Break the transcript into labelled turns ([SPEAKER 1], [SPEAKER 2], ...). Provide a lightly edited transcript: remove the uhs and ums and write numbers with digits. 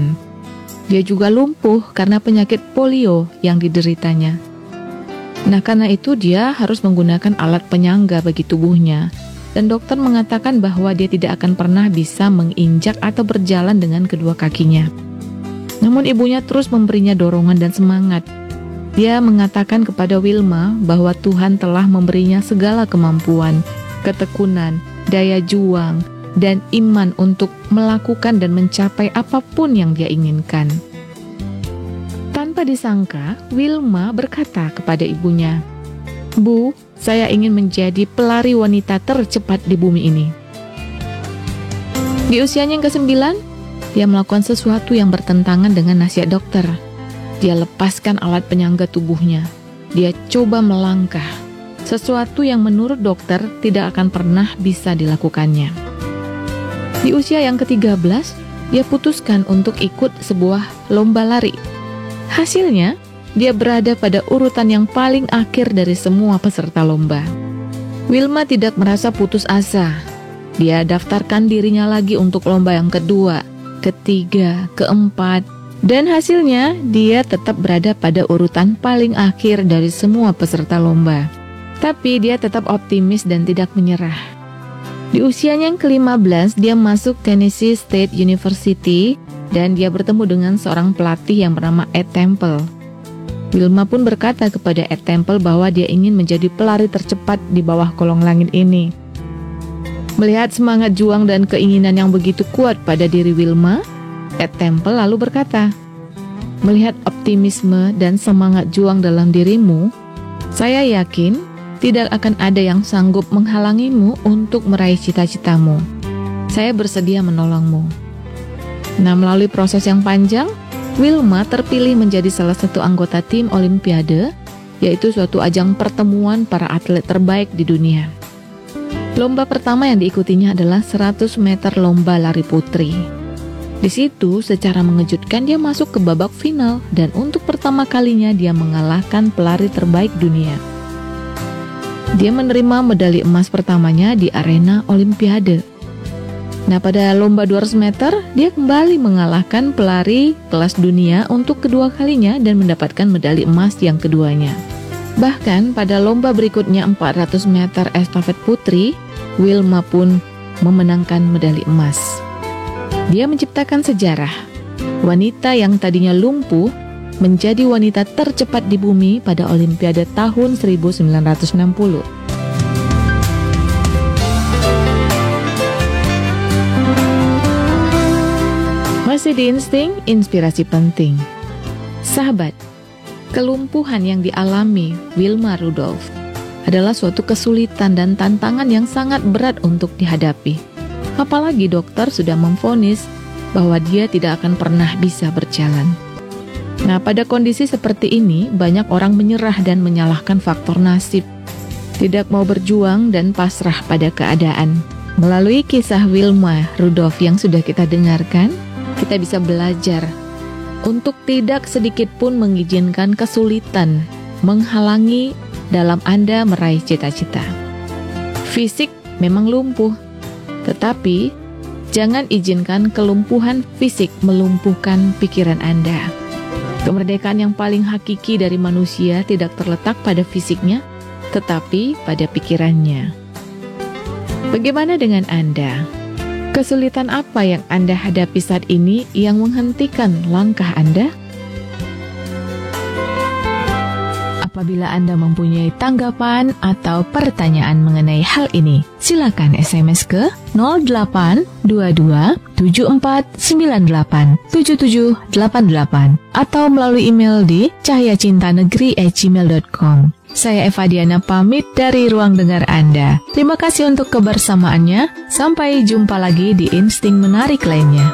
[SPEAKER 1] kelakuan. Dia juga lumpuh karena penyakit polio yang dideritanya. Nah, karena itu dia harus menggunakan alat penyangga bagi tubuhnya. Dan dokter mengatakan bahwa dia tidak akan pernah bisa menginjak atau berjalan dengan kedua kakinya. Namun ibunya terus memberinya dorongan dan semangat. Dia mengatakan kepada Wilma bahwa Tuhan telah memberinya segala kemampuan, ketekunan, daya juang, dan iman untuk melakukan dan mencapai apapun yang dia inginkan. Tanpa disangka, Wilma berkata kepada ibunya, "Bu, saya ingin menjadi pelari wanita tercepat di bumi ini." Di usianya yang ke-9, dia melakukan sesuatu yang bertentangan dengan nasihat dokter. Dia lepaskan alat penyangga tubuhnya. Dia coba melangkah, sesuatu yang menurut dokter tidak akan pernah bisa dilakukannya. Di usia yang ke-13, dia putuskan untuk ikut sebuah lomba lari. Hasilnya, dia berada pada urutan yang paling akhir dari semua peserta lomba. Wilma tidak merasa putus asa. Dia daftarkan dirinya lagi untuk lomba yang kedua, ketiga, keempat, dan hasilnya dia tetap berada pada urutan paling akhir dari semua peserta lomba. Tapi dia tetap optimis dan tidak menyerah. Di usianya yang ke-15, dia masuk Tennessee State University dan dia bertemu dengan seorang pelatih yang bernama Ed Temple. Wilma pun berkata kepada Ed Temple bahwa dia ingin menjadi pelari tercepat di bawah kolong langit ini. Melihat semangat juang dan keinginan yang begitu kuat pada diri Wilma, Ed Temple lalu berkata, "Melihat optimisme dan semangat juang dalam dirimu, saya yakin tidak akan ada yang sanggup menghalangimu untuk meraih cita-citamu. Saya bersedia menolongmu." Nah, melalui proses yang panjang, Wilma terpilih menjadi salah satu anggota tim Olimpiade, yaitu suatu ajang pertemuan para atlet terbaik di dunia. Lomba pertama yang diikutinya adalah 100 meter lomba lari putri. Di situ, secara mengejutkan dia masuk ke babak final dan untuk pertama kalinya dia mengalahkan pelari terbaik dunia. Dia menerima medali emas pertamanya di arena Olimpiade. Nah, pada lomba 200 meter, dia kembali mengalahkan pelari kelas dunia untuk kedua kalinya dan mendapatkan medali emas yang keduanya. Bahkan pada lomba berikutnya 400 meter estafet putri, Wilma pun memenangkan medali emas. Dia menciptakan sejarah. Wanita yang tadinya lumpuh menjadi wanita tercepat di bumi pada Olimpiade tahun 1960. Masih di Insting, inspirasi penting. Sahabat, kelumpuhan yang dialami Wilma Rudolph adalah suatu kesulitan dan tantangan yang sangat berat untuk dihadapi. Apalagi dokter sudah memvonis bahwa dia tidak akan pernah bisa berjalan. Nah, pada kondisi seperti ini, banyak orang menyerah dan menyalahkan faktor nasib, tidak mau berjuang dan pasrah pada keadaan. Melalui kisah Wilma Rudolph yang sudah kita dengarkan, kita bisa belajar untuk tidak sedikit pun mengizinkan kesulitan menghalangi dalam Anda meraih cita-cita. Fisik memang lumpuh, tetapi jangan izinkan kelumpuhan fisik melumpuhkan pikiran Anda. Kemerdekaan yang paling hakiki dari manusia tidak terletak pada fisiknya, tetapi pada pikirannya. Bagaimana dengan Anda? Kesulitan apa yang Anda hadapi saat ini yang menghentikan langkah Anda? Apabila Anda mempunyai tanggapan atau pertanyaan mengenai hal ini, silakan SMS ke 0822 7498 7788 atau melalui email di cahayacintanegeri@gmail.com. Saya Eva Diana pamit dari Ruang Dengar Anda. Terima kasih untuk kebersamaannya. Sampai jumpa lagi di Insting Menarik lainnya.